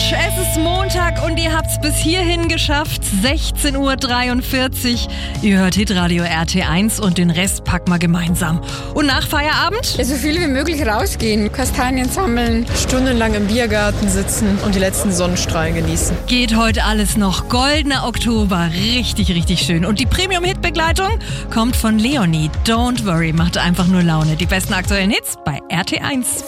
Es ist Montag und ihr habt's bis hierhin geschafft. 16:43 Uhr. Ihr hört Hitradio RT1 und den Rest packen wir gemeinsam. Und nach Feierabend? Ja, so viel wie möglich rausgehen, Kastanien sammeln. Stundenlang im Biergarten sitzen und die letzten Sonnenstrahlen genießen. Geht heute alles noch. Goldener Oktober. Richtig, richtig schön. Und die Premium-Hit-Begleitung kommt von Leonie. Don't worry, macht einfach nur Laune. Die besten aktuellen Hits bei RT1.